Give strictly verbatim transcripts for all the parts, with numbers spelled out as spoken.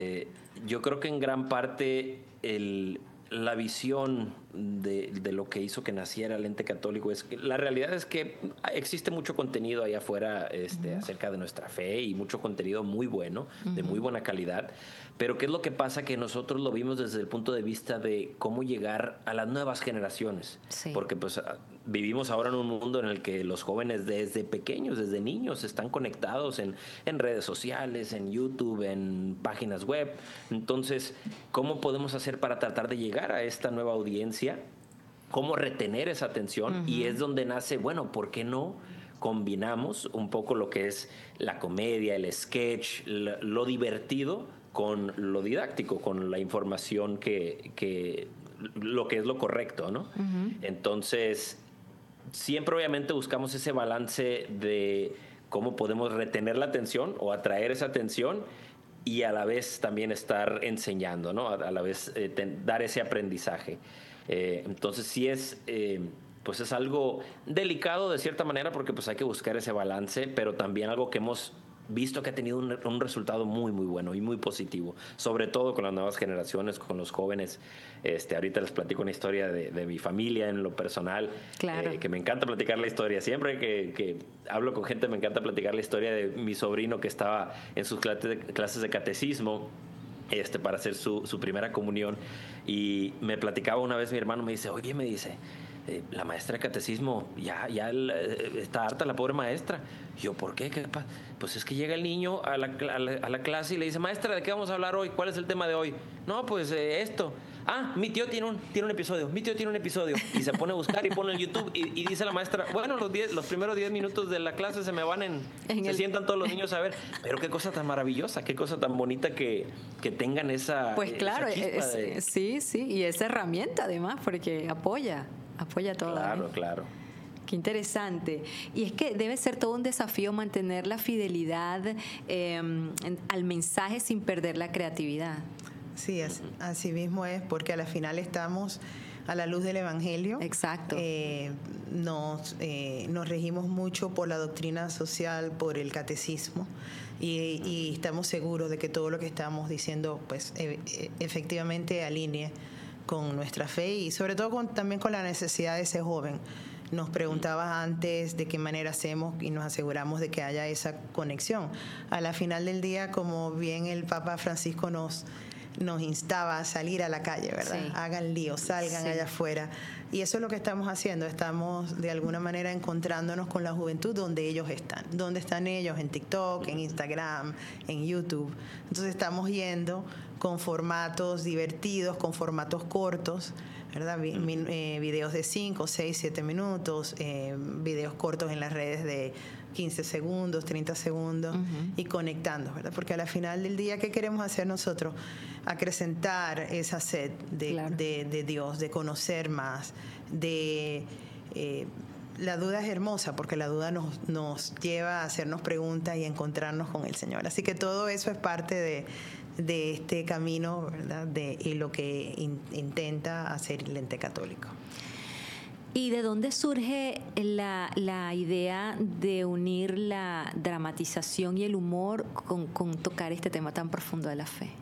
Eh, yo creo que en gran parte el, la visión de, de lo que hizo que naciera el ente católico es que la realidad es que existe mucho contenido allá afuera este, uh-huh. acerca de nuestra fe y mucho contenido muy bueno, uh-huh. de muy buena calidad. Pero ¿qué es lo que pasa? Que nosotros lo vimos desde el punto de vista de cómo llegar a las nuevas generaciones. Sí. Porque pues vivimos ahora en un mundo en el que los jóvenes desde pequeños, desde niños, están conectados en, en redes sociales, en YouTube, en páginas web. Entonces, ¿cómo podemos hacer para tratar de llegar a esta nueva audiencia? ¿Cómo retener esa atención? Uh-huh. Y es donde nace, bueno, ¿por qué no combinamos un poco lo que es la comedia, el sketch, lo, lo divertido con lo didáctico, con la información que, que lo que es lo correcto, ¿no? Uh-huh. Entonces, siempre obviamente buscamos ese balance de cómo podemos retener la atención o atraer esa atención y a la vez también estar enseñando, ¿no? A, a la vez eh, ten, dar ese aprendizaje. Eh, entonces, sí es... Eh, pues es algo delicado de cierta manera porque pues hay que buscar ese balance, pero también algo que hemos visto que ha tenido un, un resultado muy, muy bueno y muy positivo, sobre todo con las nuevas generaciones, con los jóvenes. Este, ahorita les platico una historia de, de mi familia en lo personal, claro. eh, que me encanta platicar la historia. Siempre que, que hablo con gente me encanta platicar la historia de mi sobrino que estaba en sus clases de catecismo este, para hacer su, su primera comunión. Y me platicaba una vez mi hermano, me dice, oye, me dice... Eh, la maestra de catecismo, ya, ya el, eh, está harta la pobre maestra. Yo, ¿por qué? ¿Qué pasa? Pues es que llega el niño a la, a, la, a la clase y le dice, maestra, ¿de qué vamos a hablar hoy? ¿Cuál es el tema de hoy? No, pues eh, esto. Ah, mi tío tiene un, tiene un episodio, mi tío tiene un episodio. Y se pone a buscar y pone en YouTube y, y dice la maestra, bueno, los, diez, los primeros diez minutos de la clase se me van en... en se el... sientan todos los niños a ver. Pero qué cosa tan maravillosa, qué cosa tan bonita que, que tengan esa... Pues claro, esa chispa es, de... sí, sí, y esa herramienta además, porque apoya. Apoya todo. Claro, ¿eh? claro. Qué interesante. Y es que debe ser todo un desafío mantener la fidelidad eh, al mensaje sin perder la creatividad. Sí, así, así mismo es, porque a la final estamos a la luz del Evangelio. Exacto. Eh, nos, eh, nos regimos mucho por la doctrina social, por el catecismo, y, y estamos seguros de que todo lo que estamos diciendo, pues, e, e, efectivamente alinea con nuestra fe y sobre todo con, también con la necesidad de ese joven. Nos preguntabas antes de qué manera hacemos y nos aseguramos de que haya esa conexión. A la final del día, como bien el Papa Francisco nos, nos instaba a salir a la calle, ¿verdad? Sí. Hagan lío, salgan sí. allá afuera. Y eso es lo que estamos haciendo. Estamos de alguna manera encontrándonos con la juventud donde ellos están. ¿Dónde están ellos? En TikTok, en Instagram, en YouTube. Entonces estamos yendo con formatos divertidos, con formatos cortos, ¿verdad? Vi, eh, videos de cinco, seis, siete minutos, eh, videos cortos en las redes de quince segundos, treinta segundos, uh-huh. y conectando, ¿verdad? Porque al final del día, ¿qué queremos hacer nosotros? Acrecentar esa sed de, claro. de, de Dios, de conocer más, de... Eh, la duda es hermosa porque la duda nos, nos lleva a hacernos preguntas y a encontrarnos con el Señor. Así que todo eso es parte de, de este camino, ¿verdad? De, y lo que in, intenta hacer el ente católico. ¿Y de dónde surge la, la idea de unir la dramatización y el humor con, con tocar este tema tan profundo de la fe?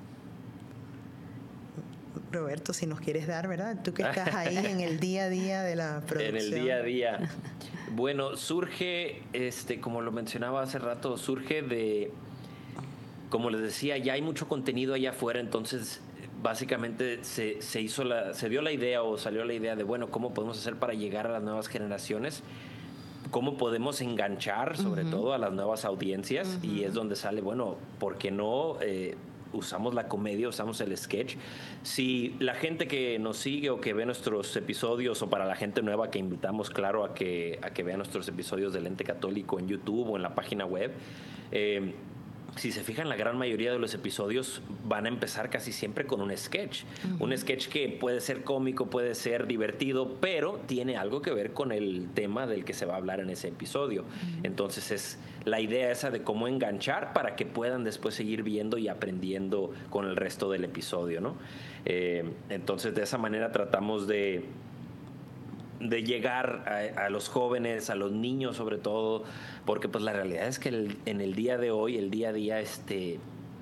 Roberto, si nos quieres dar, ¿verdad? Tú que estás ahí en el día a día de la producción. En el día a día. Bueno, surge, este, como lo mencionaba hace rato, surge de, como les decía, ya hay mucho contenido allá afuera, entonces básicamente se, se hizo la, se dio la idea o salió la idea de, bueno, ¿cómo podemos hacer para llegar a las nuevas generaciones? ¿Cómo podemos enganchar, sobre uh-huh. todo, a las nuevas audiencias? Uh-huh. Y es donde sale, bueno, ¿por qué no...? Eh, usamos la comedia, usamos el sketch. Si la gente que nos sigue o que ve nuestros episodios, o para la gente nueva que invitamos, claro, a que, a que vea nuestros episodios del Ente Católico en YouTube o en la página web, eh, si se fijan, la gran mayoría de los episodios van a empezar casi siempre con un sketch. Uh-huh. Un sketch que puede ser cómico, puede ser divertido, pero tiene algo que ver con el tema del que se va a hablar en ese episodio. Uh-huh. Entonces es la idea esa de cómo enganchar para que puedan después seguir viendo y aprendiendo con el resto del episodio, ¿no? Eh, entonces de esa manera tratamos de... de llegar a, a los jóvenes, a los niños sobre todo, porque pues la realidad es que el, en el día de hoy, el día a día, este,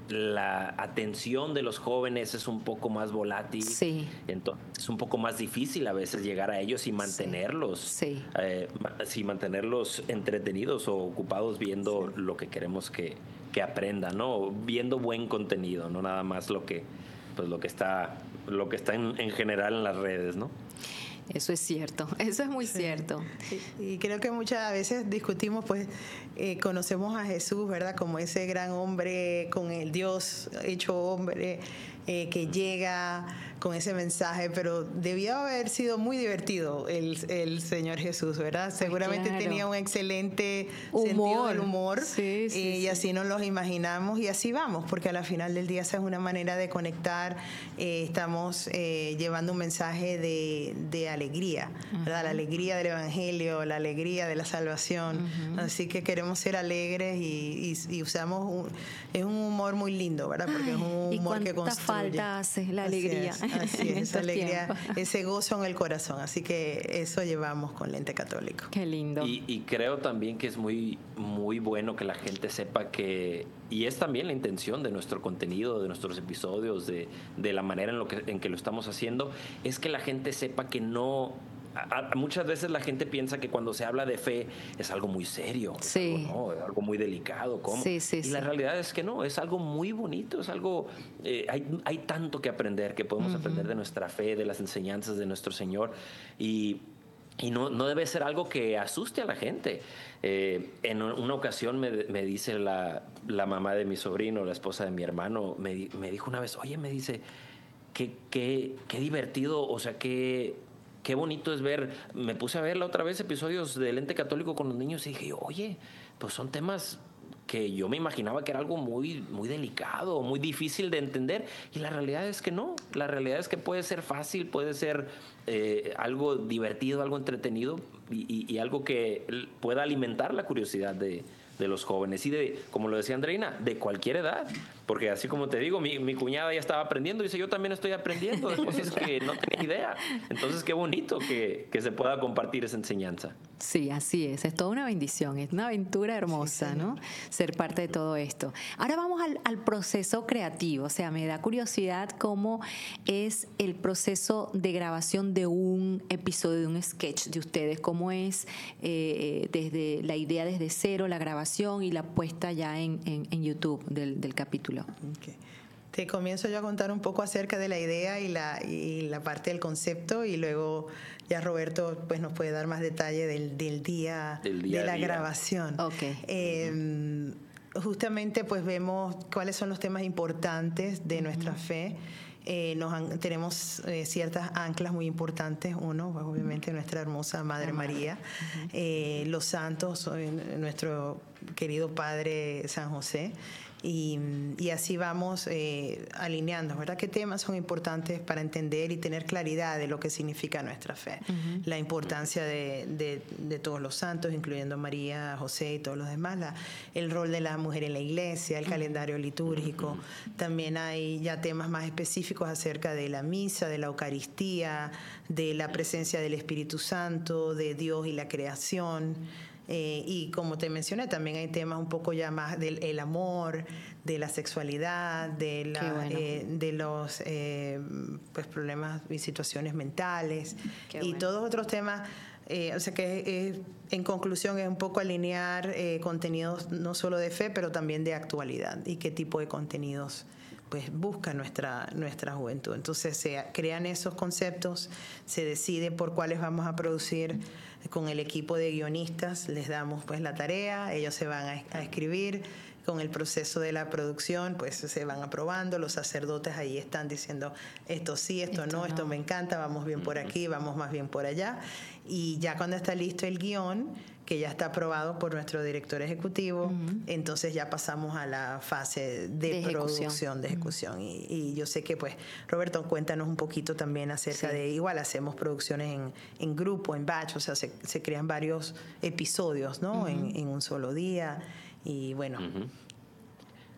la atención de los jóvenes es un poco más volátil. Sí. Entonces es un poco más difícil a veces llegar a ellos y mantenerlos, sí. Eh, sí, mantenerlos entretenidos o ocupados viendo sí. lo que queremos que, que aprendan, ¿no? Viendo buen contenido, no nada más lo que, pues lo que está, lo que está en, en general en las redes, ¿no? Eso es cierto, eso es muy sí. cierto. Y, y creo que muchas veces discutimos, pues, eh, conocemos a Jesús, ¿verdad? Como ese gran hombre, con el Dios hecho hombre, eh, que llega con ese mensaje, pero debió haber sido muy divertido el, el Señor Jesús, ¿verdad? Seguramente claro. tenía un excelente humor. sentido del humor, sí, sí, eh, y sí. así nos los imaginamos y así vamos, porque al final del día esa es una manera de conectar, eh, estamos eh, llevando un mensaje de, de alegría, ¿verdad? Uh-huh. La alegría del Evangelio, la alegría de la salvación, uh-huh. así que queremos ser alegres y, y, y usamos, un, es un humor muy lindo, ¿verdad? Porque es un humor que construye. Falta hace la alegría. Así es, así es esa alegría, ese gozo en el corazón. Así que eso llevamos con Lente Católico. Qué lindo. Y, y creo también que es muy, muy bueno que la gente sepa que, y es también la intención de nuestro contenido, de nuestros episodios, de, de la manera en, lo que, en que lo estamos haciendo, es que la gente sepa que no... A, a, muchas veces la gente piensa que cuando se habla de fe es algo muy serio, sí. es algo, ¿no? Es algo muy delicado, ¿cómo? Sí, sí, y sí. la realidad es que no, es algo muy bonito, es algo, eh, hay, hay tanto que aprender, que podemos uh-huh. aprender de nuestra fe, de las enseñanzas de nuestro Señor, y, y no, no debe ser algo que asuste a la gente. Eh, en una ocasión me, me dice la, la mamá de mi sobrino, la esposa de mi hermano, me, me dijo una vez, oye, me dice, qué, qué, qué divertido, o sea, qué... Qué bonito es ver, me puse a ver la otra vez episodios de Lente Católico con los niños y dije, oye, pues son temas que yo me imaginaba que era algo muy, muy delicado, muy difícil de entender, y la realidad es que no, la realidad es que puede ser fácil, puede ser eh, algo divertido, algo entretenido y, y, y algo que pueda alimentar la curiosidad de, de los jóvenes y de, como lo decía Andreina, de cualquier edad. Porque así como te digo, mi, mi cuñada ya estaba aprendiendo, dice, yo también estoy aprendiendo de cosas que no tenía idea. Entonces, qué bonito que, que se pueda compartir esa enseñanza. Sí, así es. Es toda una bendición, es una aventura hermosa, sí, ¿no? Ser parte de todo esto. Ahora vamos al, al proceso creativo. O sea, me da curiosidad cómo es el proceso de grabación de un episodio, de un sketch de ustedes. Cómo es eh, desde la idea desde cero, la grabación y la puesta ya en, en, en YouTube del, del capítulo. Okay. Te comienzo yo a contar un poco acerca de la idea y la, y la parte del concepto, y luego ya Roberto pues nos puede dar más detalle del, del día, del día de la día. grabación. Okay. Eh, uh-huh. Justamente pues vemos cuáles son los temas importantes de uh-huh. nuestra fe. Eh, nos han, tenemos eh, ciertas anclas muy importantes. Uno, pues, obviamente, nuestra hermosa Madre María, uh-huh. eh, los santos, nuestro querido Padre San José, y, y así vamos eh, alineando, ¿verdad? ¿Qué temas son importantes para entender y tener claridad de lo que significa nuestra fe? Uh-huh. La importancia de, de, de todos los santos, incluyendo María, José y todos los demás, la, el rol de la mujer en la iglesia, el uh-huh. calendario litúrgico. Uh-huh. También hay ya temas más específicos acerca de la misa, de la Eucaristía, de la presencia del Espíritu Santo, de Dios y la creación. Eh, y como te mencioné, también hay temas un poco ya más del el amor, de la sexualidad, de, la, bueno. eh, de los eh, pues, problemas y situaciones mentales. Qué y bueno. Todos otros temas. Eh, o sea que eh, en conclusión es un poco alinear eh, contenidos no solo de fe, pero también de actualidad, y qué tipo de contenidos pues busca nuestra, nuestra juventud. Entonces se crean esos conceptos, se decide por cuáles vamos a producir. Con el equipo de guionistas les damos pues la tarea, ellos se van a, a escribir. Con el proceso de la producción pues se van aprobando, los sacerdotes ahí están diciendo esto sí, esto, esto no, no, esto me encanta, vamos bien por aquí, vamos más bien por allá. Y ya cuando está listo el guión, que ya está aprobado por nuestro director ejecutivo, uh-huh. entonces ya pasamos a la fase de, de producción, ejecución, de ejecución. Uh-huh. Y, y yo sé que, pues, Roberto, cuéntanos un poquito también acerca sí. de, igual hacemos producciones en, en grupo, en batch, o sea, se, se crean varios episodios, ¿no? Uh-huh. En, en un solo día. Y bueno. Uh-huh.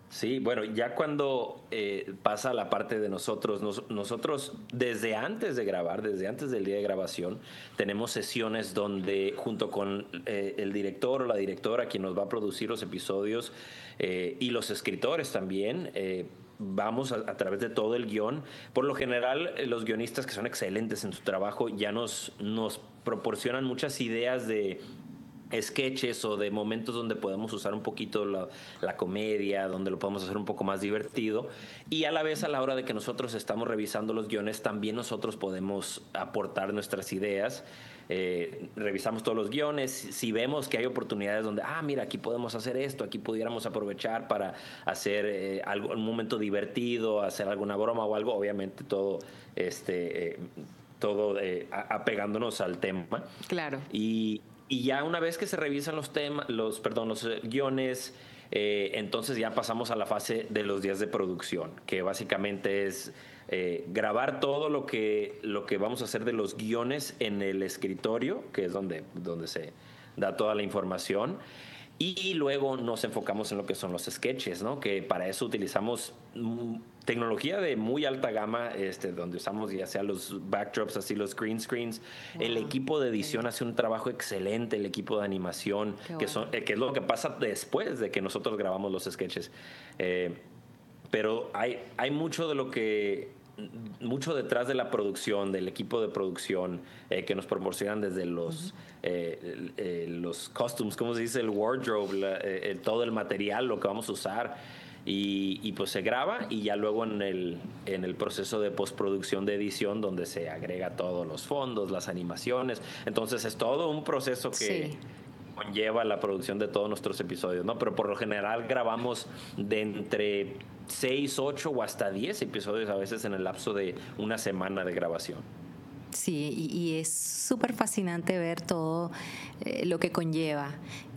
Sí, bueno, ya cuando eh, pasa la parte de nosotros, nos, nosotros desde antes de grabar, desde antes del día de grabación, tenemos sesiones donde junto con eh, el director o la directora, quien nos va a producir los episodios, eh, y los escritores también, eh, vamos a, a través de todo el guión. Por lo general, eh, los guionistas, que son excelentes en su trabajo, ya nos, nos proporcionan muchas ideas de sketches o de momentos donde podemos usar un poquito la, la comedia, donde lo podemos hacer un poco más divertido, y a la vez, a la hora de que nosotros estamos revisando los guiones, también nosotros podemos aportar nuestras ideas. Eh, revisamos todos los guiones, si vemos que hay oportunidades donde, ah, mira, aquí podemos hacer esto, aquí pudiéramos aprovechar para hacer eh, algo, un momento divertido, hacer alguna broma o algo, obviamente todo este eh, todo eh, apegándonos al tema. Claro. Y Y ya una vez que se revisan los temas, los, perdón, los guiones, eh, entonces ya pasamos a la fase de los días de producción, que básicamente es eh, grabar todo lo que, lo que vamos a hacer de los guiones en el escritorio, que es donde, donde se da toda la información. Y luego nos enfocamos en lo que son los sketches, ¿no? Que para eso utilizamos tecnología de muy alta gama, este, donde usamos ya sea los backdrops, así los green screens. Wow. El equipo de edición hace un trabajo excelente, el equipo de animación, que, bueno. son, eh, que es lo que pasa después de que nosotros grabamos los sketches. Eh, pero hay, hay mucho de lo que... mucho detrás de la producción, del equipo de producción, eh, que nos proporcionan desde los, uh-huh. eh, eh, los costumes, ¿cómo se dice? El wardrobe, la, eh, todo el material, lo que vamos a usar. Y, y pues se graba, y ya luego en el, en el proceso de postproducción de edición, donde se agrega todos los fondos, las animaciones. Entonces es todo un proceso que... Sí. conlleva la producción de todos nuestros episodios, ¿no? Pero por lo general grabamos de entre seis, ocho o hasta diez episodios a veces en el lapso de una semana de grabación. Sí, y, y es súper fascinante ver todo eh, lo que conlleva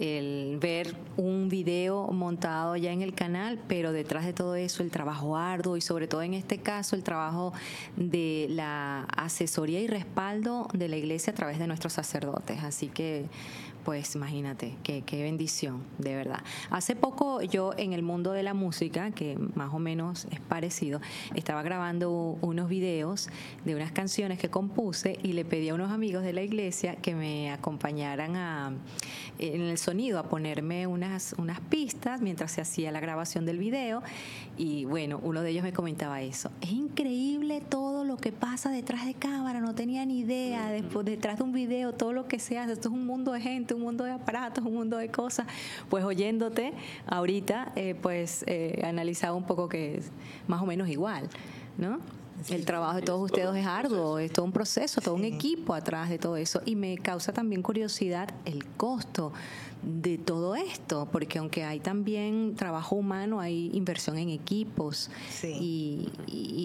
el ver un video montado ya en el canal, pero detrás de todo eso el trabajo arduo, y sobre todo en este caso el trabajo de la asesoría y respaldo de la iglesia a través de nuestros sacerdotes. Así que pues imagínate, qué, qué bendición, de verdad. Hace poco yo en el mundo de la música, que más o menos es parecido, estaba grabando unos videos de unas canciones que compuse, y le pedí a unos amigos de la iglesia que me acompañaran a, en el sonido, a ponerme unas, unas pistas mientras se hacía la grabación del video. Y bueno, uno de ellos me comentaba eso. Es increíble todo lo que pasa detrás de cámara, no tenía ni idea, después, detrás de un video, todo lo que se hace. Esto es un mundo de gente, un mundo de aparatos, un mundo de cosas. Pues oyéndote ahorita, eh, pues eh, analizaba un poco que es más o menos igual, ¿no? Sí, el trabajo de todos ustedes es arduo, es todo un proceso, todo sí. un equipo atrás de todo eso, y me causa también curiosidad el costo de todo esto, porque aunque hay también trabajo humano, hay inversión en equipos sí. y,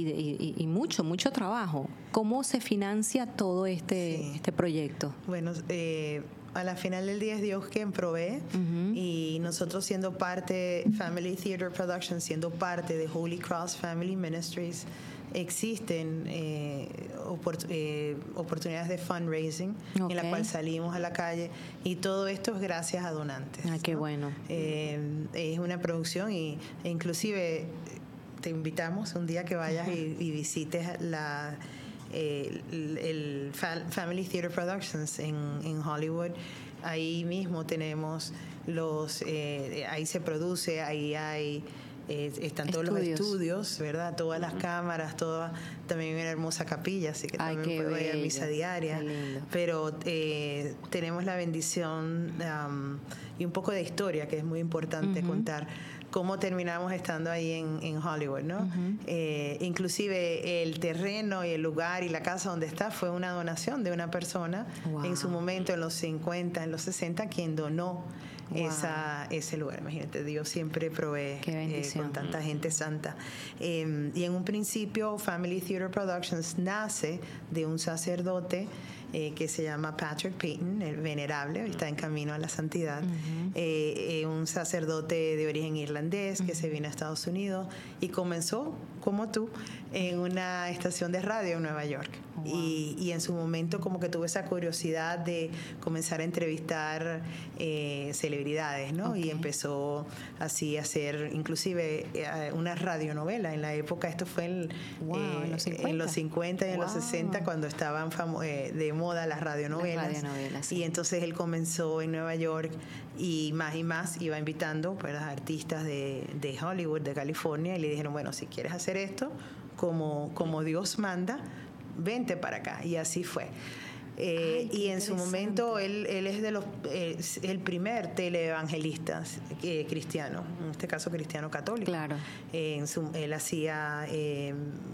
y, y, y mucho, mucho trabajo. ¿Cómo se financia todo este, sí. este proyecto? Bueno, eh, a la final del día es Dios quien provee, uh-huh. y nosotros siendo parte, Family Theater Productions, siendo parte de Holy Cross Family Ministries, existen eh, opor- eh, oportunidades de fundraising, okay. en la cual salimos a la calle, y todo esto es gracias a donantes. Ah, qué ¿no? bueno. Eh, es una producción, y e inclusive te invitamos un día que vayas y, y visites la eh, el, el Family Theater Productions en, en Hollywood. Ahí mismo tenemos los, eh, ahí se produce, ahí hay Eh, están todos estudios. los estudios, ¿verdad? Todas las uh-huh. cámaras, toda, también una hermosa capilla, así que Ay, también puedo ir a misa diaria. Pero eh, tenemos la bendición um, y un poco de historia, que es muy importante uh-huh. contar cómo terminamos estando ahí en, en Hollywood, ¿no? Uh-huh. Eh, inclusive el terreno y el lugar y la casa donde está fue una donación de una persona wow. en su momento, en los cincuenta, en los sesenta, quien donó Wow. Esa, ese lugar. Imagínate, Dios siempre provee eh, con tanta gente santa. Eh, y en un principio, Family Theater Productions nace de un sacerdote eh, que se llama Patrick Payton, el venerable, está en camino a la santidad. Uh-huh. eh, eh, un sacerdote de origen irlandés que uh-huh. se vino a Estados Unidos y comenzó como tú, en una estación de radio en Nueva York. Wow. Y, y en su momento como que tuve esa curiosidad de comenzar a entrevistar eh, celebridades, ¿no? Okay. Y empezó así a hacer inclusive eh, una radionovela. En la época, esto fue en, wow, eh, en los cincuenta, en los cincuenta y en wow. los sesenta, cuando estaban famo- eh, de moda las radionovelas. Las radionovelas, sí. Y entonces él comenzó en Nueva York y más y más iba invitando pues, a artistas de, de Hollywood, de California, y le dijeron, bueno, si quieres hacer esto como, como Dios manda, vente para acá. Y así fue. Eh, Ay, y en su momento él, él es de los eh, el primer teleevangelista eh, cristiano, en este caso cristiano católico. Claro. Eh, en su, él hacía, eh,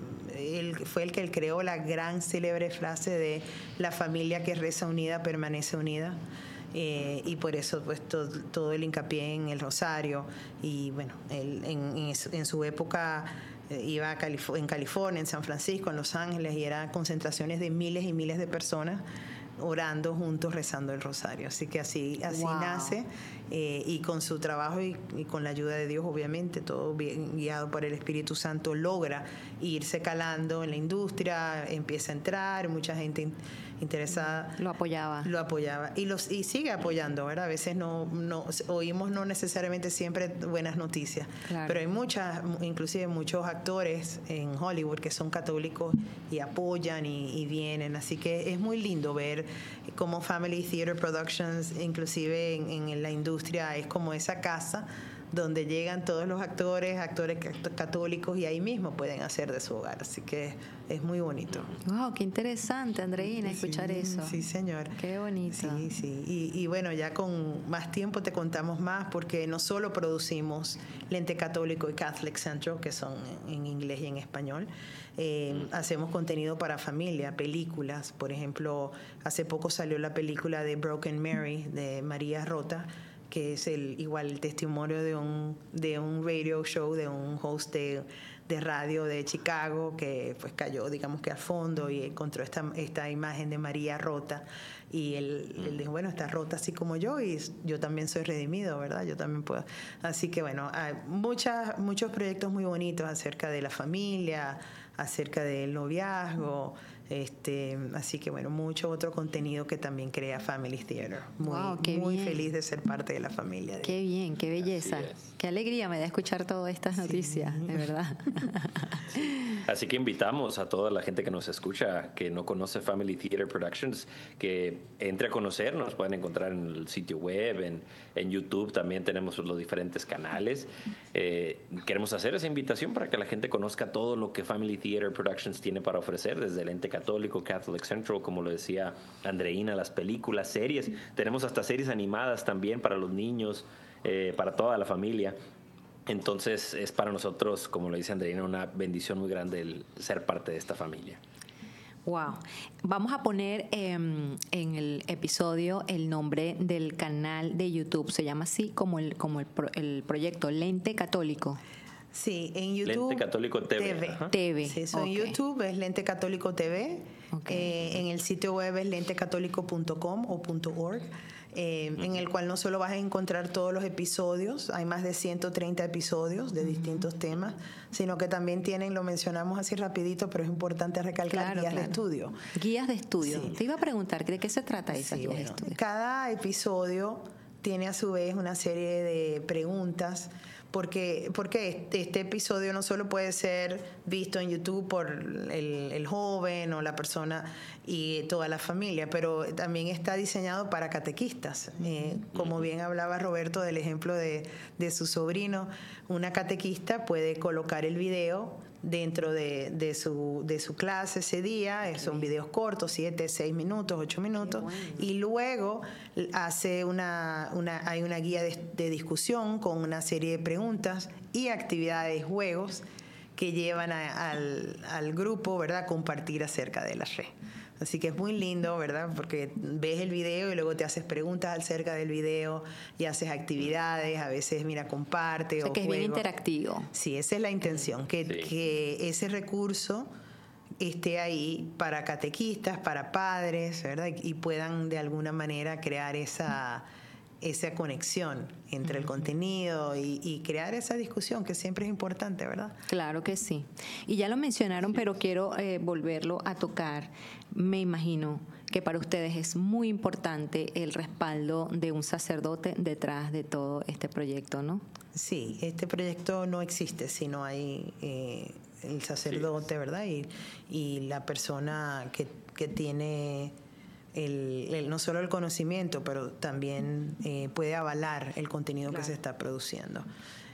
él fue el que él creó la gran célebre frase de la familia que reza unida permanece unida. Eh, y por eso pues todo, todo el hincapié en el rosario. Y bueno, él en, en, en su época eh, iba a Calif- en California, en San Francisco, en Los Ángeles, y eran concentraciones de miles y miles de personas orando juntos, rezando el rosario. Así que así, así wow. nace, eh, y con su trabajo y, y con la ayuda de Dios, obviamente, todo bien guiado por el Espíritu Santo, logra irse calando en la industria, empieza a entrar, mucha gente in, interesada lo apoyaba. Lo apoyaba y, los, y sigue apoyando, ¿verdad? A veces no, no oímos no necesariamente siempre buenas noticias, claro. Pero hay muchas, inclusive muchos actores en Hollywood que son católicos y apoyan y, y vienen, así que es muy lindo ver cómo Family Theater Productions, inclusive en, en la industria, es como esa casa donde llegan todos los actores, actores católicos, y ahí mismo pueden hacer de su hogar. Así que es muy bonito. Wow, qué interesante, Andreina, escuchar sí, eso. Sí, señor. Qué bonito. Sí, sí. Y, y bueno, ya con más tiempo te contamos más, porque no solo producimos Lente Católico y Catholic Central, que son en inglés y en español, eh, hacemos contenido para familia, películas. Por ejemplo, hace poco salió la película de Broken Mary, de María Rota, que es el igual el testimonio de un de un radio show, de un host de, de radio de Chicago, que pues cayó, digamos que al fondo, y encontró esta, esta imagen de María rota, y él, él dijo, bueno, está rota así como yo, y yo también soy redimido, ¿verdad? Yo también puedo. Así que bueno, hay muchas, muchos proyectos muy bonitos acerca de la familia, acerca del noviazgo, este, así que bueno, mucho otro contenido que también crea Family Theater. Muy, wow, qué muy bien. Feliz de ser parte de la familia. De qué bien, qué belleza. Qué alegría me da escuchar todas estas noticias, sí. De verdad. Así que invitamos a toda la gente que nos escucha, que no conoce Family Theater Productions, que entre a conocernos. Pueden encontrar en el sitio web, en, en YouTube también tenemos los diferentes canales. Eh, queremos hacer esa invitación para que la gente conozca todo lo que Family Theater Productions tiene para ofrecer, desde el ente católico, Catholic Central, como lo decía Andreina, las películas, series. Tenemos hasta series animadas también para los niños, eh, para toda la familia. Entonces es para nosotros, como lo dice Andreina, una bendición muy grande el ser parte de esta familia. Wow. Vamos a poner eh, en el episodio el nombre del canal de YouTube. Se llama así como el, como el, pro, el proyecto Lente Católico. Sí, en YouTube. Lente Católico T V. T V. T V. Sí, eso okay. En YouTube es Lente Católico T V. Okay. Eh, en el sitio web es lente católico punto com o .org. Eh, uh-huh. En el cual no solo vas a encontrar todos los episodios, hay más de ciento treinta episodios de uh-huh. distintos temas, sino que también tienen, lo mencionamos así rapidito, pero es importante recalcar, claro, guías claro. de estudio. Guías de estudio. Sí. Te iba a preguntar, ¿de qué se trata esas sí, guías bueno, de estudio? Cada episodio tiene a su vez una serie de preguntas, porque, porque este, este episodio no solo puede ser visto en YouTube por el, el joven o la persona y toda la familia, pero también está diseñado para catequistas. Eh, como bien hablaba Roberto del ejemplo de, de su sobrino, una catequista puede colocar el video dentro de, de, su, de su clase ese día. Son videos cortos, siete, seis minutos, ocho minutos, bueno. Y luego hace una, una, hay una guía de, de discusión con una serie de preguntas y actividades, juegos que llevan a, al, al grupo, ¿verdad?, a compartir acerca de la fe. Así que es muy lindo, ¿verdad? Porque ves el video y luego te haces preguntas acerca del video y haces actividades, a veces, mira, comparte. O sea, o que es juego. bien interactivo. Sí, esa es la intención, que, sí. que ese recurso esté ahí para catequistas, para padres, ¿verdad? Y puedan de alguna manera crear esa, esa conexión entre el contenido y, y crear esa discusión que siempre es importante, ¿verdad? Claro que sí. Y ya lo mencionaron, sí. pero quiero eh, volverlo a tocar. Me imagino que para ustedes es muy importante el respaldo de un sacerdote detrás de todo este proyecto, ¿no? Sí, este proyecto no existe si no hay eh, el sacerdote, sí. ¿verdad? Y, y la persona que, que tiene el, el, no solo el conocimiento, pero también eh, puede avalar el contenido claro. que se está produciendo.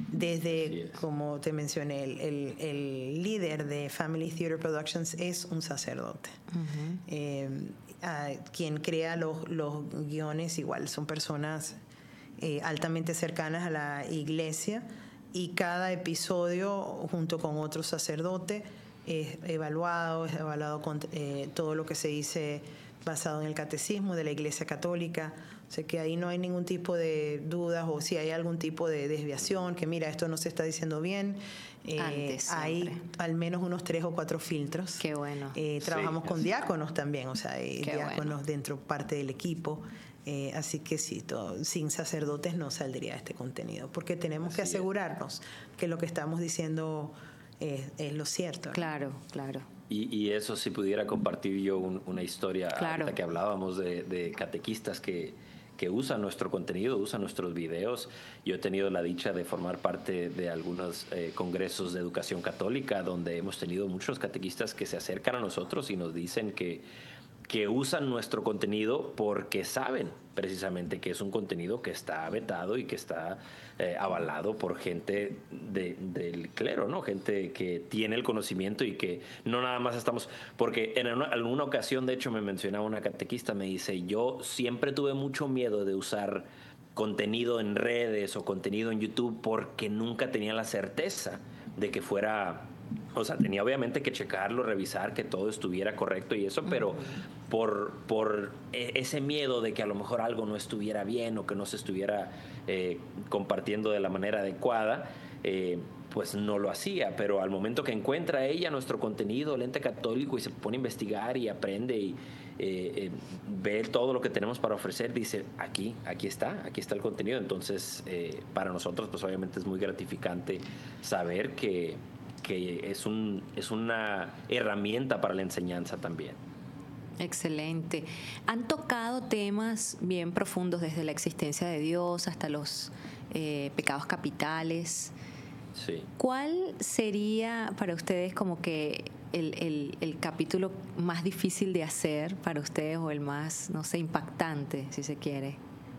Desde, como te mencioné, el, el, el líder de Family Theater Productions es un sacerdote. Uh-huh. Eh, a, quien crea los, los guiones igual son personas eh, altamente cercanas a la iglesia, y cada episodio junto con otro sacerdote es evaluado, es evaluado con eh, todo lo que se dice basado en el catecismo de la Iglesia Católica. O sea que ahí no hay ningún tipo de dudas, o si hay algún tipo de desviación, que mira, esto no se está diciendo bien. Eh, Antes, hay al menos unos tres o cuatro filtros. Qué bueno. Eh, trabajamos sí, con diáconos también, o sea, hay Qué diáconos bueno. dentro, parte del equipo. Eh, así que sí, todo, sin sacerdotes no saldría este contenido, porque tenemos así que asegurarnos es. que lo que estamos diciendo es, es lo cierto, ¿no? Claro, claro. Y, y eso, si pudiera compartir yo un, una historia, claro. hasta que hablábamos de, de catequistas que, que usan nuestro contenido, usan nuestros videos. Yo he tenido la dicha de formar parte de algunos eh, congresos de educación católica, donde hemos tenido muchos catequistas que se acercan a nosotros y nos dicen que, que usan nuestro contenido porque saben precisamente que es un contenido que está vetado y que está eh, avalado por gente de, del clero, ¿no? Gente que tiene el conocimiento y que no nada más estamos... Porque en una, alguna ocasión, de hecho, me mencionaba una catequista, me dice, yo siempre tuve mucho miedo de usar contenido en redes o contenido en YouTube porque nunca tenía la certeza de que fuera... O sea, tenía obviamente que checarlo, revisar que todo estuviera correcto y eso, pero por, por ese miedo de que a lo mejor algo no estuviera bien o que no se estuviera eh, compartiendo de la manera adecuada, eh, pues no lo hacía. Pero al momento que encuentra ella nuestro contenido, el ente católico, y se pone a investigar y aprende y eh, eh, ve todo lo que tenemos para ofrecer, dice, aquí, aquí está, aquí está el contenido. Entonces, eh, para nosotros, pues obviamente es muy gratificante saber que que es, un, es una herramienta para la enseñanza también. Excelente. Han tocado temas bien profundos, desde la existencia de Dios hasta los eh, pecados capitales. Sí. ¿Cuál sería para ustedes como que el, el, el capítulo más difícil de hacer para ustedes, o el más, no sé, impactante, si se quiere?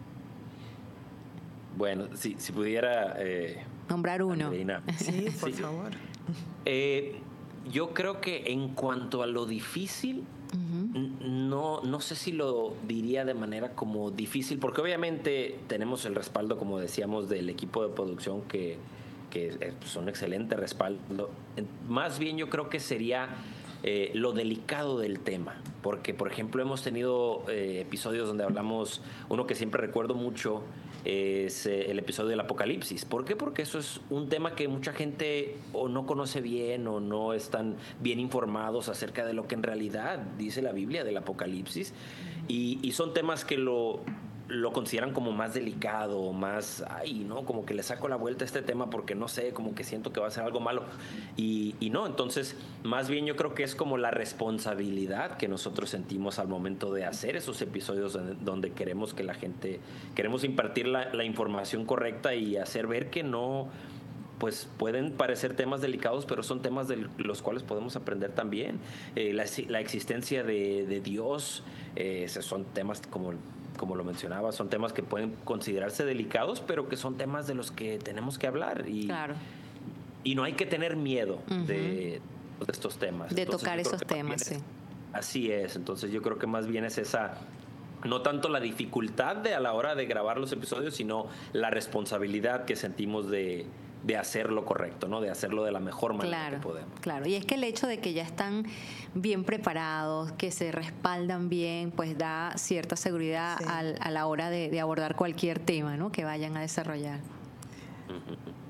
Bueno, si, si pudiera... Eh, nombrar uno. Andreina. Sí, por sí. favor. Eh, yo creo que en cuanto a lo difícil, uh-huh. no, no sé si lo diría de manera como difícil, porque obviamente tenemos el respaldo, como decíamos, del equipo de producción, que, que es un excelente respaldo. Más bien yo creo que sería eh, lo delicado del tema, porque por ejemplo hemos tenido eh, episodios donde hablamos, uno que siempre recuerdo mucho es el episodio del Apocalipsis. ¿Por qué? Porque eso es un tema que mucha gente o no conoce bien o no están bien informados acerca de lo que en realidad dice la Biblia del Apocalipsis, y, y son temas que lo, lo consideran como más delicado, más, ay, no, como que le saco la vuelta a este tema porque no sé, como que siento que va a ser algo malo, y, y no, entonces más bien yo creo que es como la responsabilidad que nosotros sentimos al momento de hacer esos episodios donde queremos que la gente, queremos impartir la, la información correcta y hacer ver que no, pues pueden parecer temas delicados, pero son temas de los cuales podemos aprender también. Eh, la, la existencia de, de Dios, eh, son temas como... como lo mencionaba, son temas que pueden considerarse delicados, pero que son temas de los que tenemos que hablar. Y, claro. y no hay que tener miedo uh-huh. de, de estos temas. De entonces, tocar esos temas, sí. Es, así es. Entonces yo creo que más bien es esa, no tanto la dificultad de a la hora de grabar los episodios, sino la responsabilidad que sentimos de, de hacerlo correcto, ¿no? De hacerlo de la mejor manera claro, que podemos. Claro, y es que el hecho de que ya están bien preparados, que se respaldan bien, pues da cierta seguridad sí. al, a la hora de, de abordar cualquier tema, ¿no? Que vayan a desarrollar.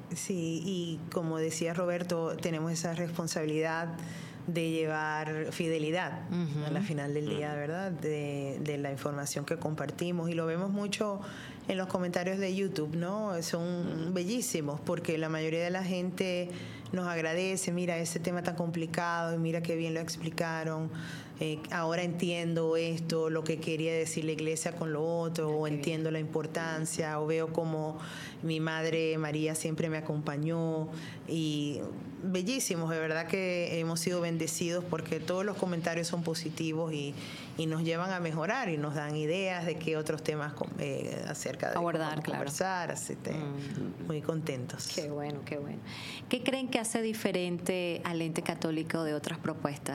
Sí, y como decía Roberto, tenemos esa responsabilidad de llevar fidelidad uh-huh. a la final del día, ¿verdad? De, de la información que compartimos, y lo vemos mucho en los comentarios de YouTube, ¿no? Son uh-huh. bellísimos, porque la mayoría de la gente nos agradece, mira, ese tema tan complicado, y mira qué bien lo explicaron, eh, ahora entiendo esto, lo que quería decir la iglesia con lo otro, o entiendo la importancia, o veo como mi madre María siempre me acompañó, y bellísimos, de verdad que hemos sido bendecidos porque todos los comentarios son positivos y, y nos llevan a mejorar y nos dan ideas de qué otros temas eh, acerca de abordar, cómo claro. conversar, así que mm. muy contentos. Qué bueno, qué bueno. ¿Qué creen que hace diferente al Ente Católico de otras propuestas?